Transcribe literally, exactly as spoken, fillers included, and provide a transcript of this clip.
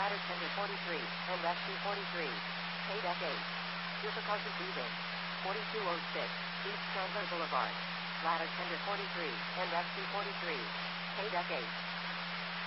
Ladder tender forty-three, and rescue forty-three. Pay deck eight. Difficulty breathing. forty-two oh six, East Chandler Boulevard. Ladder tender forty-three, and rescue forty-three. Pay deck eight.